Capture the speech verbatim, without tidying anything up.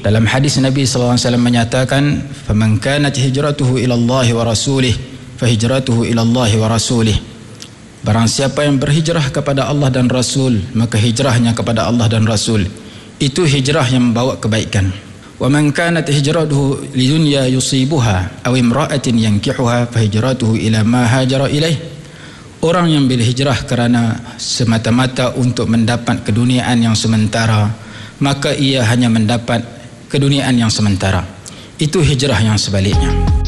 Dalam hadis Nabi sallallahu alaihi wasallam menyatakan, "Faman kanat hijratuhu ila Allah wa rasulih, fa hijratuhu ila Allah wa rasulih." Barang siapa yang berhijrah kepada Allah dan Rasul, maka hijrahnya kepada Allah dan Rasul. Itu hijrah yang membawa kebaikan. Wa man kanat hijratuhu lidunya yusibuha aw imra'atin yankihuha, fa hijratuhu ila ma hajara ilaih. Orang yang berhijrah kerana semata-mata untuk mendapat keduniaan yang sementara, maka ia hanya mendapat keduniaan yang sementara. Itu hijrah yang sebaliknya.